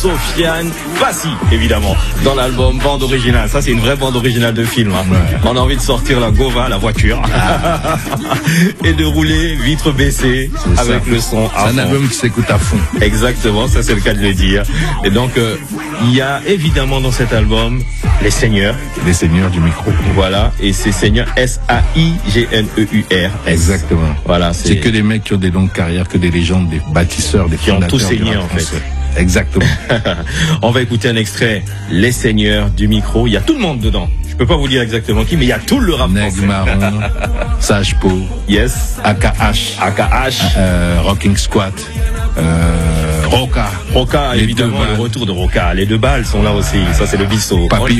Sofiane Passy, évidemment, dans l'album bande originale. Ça, c'est une vraie bande originale de film. Hein. Ouais. On a envie de sortir la Gova, la voiture, et de rouler vitre baissée avec le son à fond. C'est un album qui s'écoute à fond. Exactement, ça c'est le cas de le dire. Et donc, il y a évidemment dans cet album les seigneurs. Les seigneurs du micro. Voilà, et ces seigneurs S-A-I-G-N-E-U-R. Exactement. Voilà, c'est que des mecs qui ont des longues carrières, que des légendes, des bâtisseurs, des qui ont tout saigné en fait. Exactement. On va écouter un extrait, Les Seigneurs du micro. Il y a tout le monde dedans. Je peux pas vous dire exactement qui, mais il y a tout le rap français. Marron, Sage Po, yes, AKH, Rocking Squat, Roca, évidemment, le retour de Roca. Les deux balles sont là aussi. Ça, c'est le biseau.